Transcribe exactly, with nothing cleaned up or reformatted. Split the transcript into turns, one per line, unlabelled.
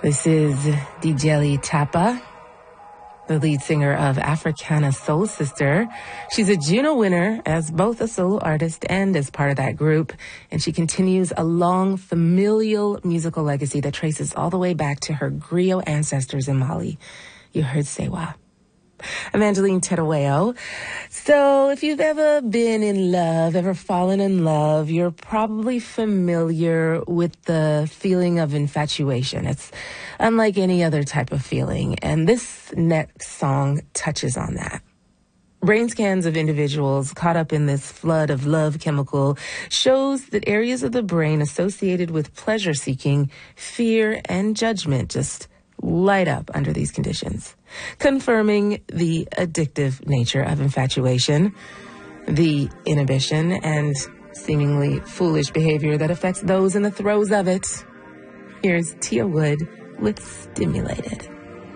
This is Djeli Tapa, the lead singer of Africana Soul Sister. She's a Juno winner as both a solo artist and as part of that group. And she continues a long familial musical legacy that traces all the way back to her griot ancestors in Mali. You heard Sewa. Evangeline Terueo. So if you've ever been in love, ever fallen in love, you're probably familiar with the feeling of infatuation. It's unlike any other type of feeling. And this next song touches on that. Brain scans of individuals caught up in this flood of love chemical shows that areas of the brain associated with pleasure-seeking, fear, and judgment just light up under these conditions, confirming the addictive nature of infatuation, the inhibition and seemingly foolish behavior that affects those in the throes of it. Here's Tia Wood with Stimulated.